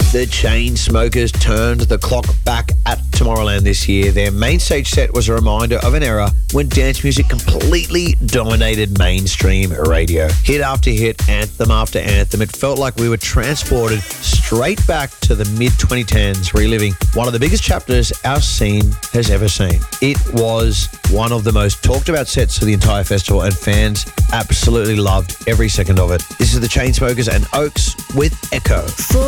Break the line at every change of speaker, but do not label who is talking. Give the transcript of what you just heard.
The Chainsmokers turned the clock back at Tomorrowland this year. Their main stage set was a reminder of an era when dance music completely dominated mainstream radio. Hit after hit, anthem after anthem. It felt like we were transported straight back to the mid-2010s, reliving one of the biggest chapters our scene has ever seen. It was one of the most talked about sets of the entire festival, and fans absolutely loved every second of it. This is the Chainsmokers and Oaks with Echo.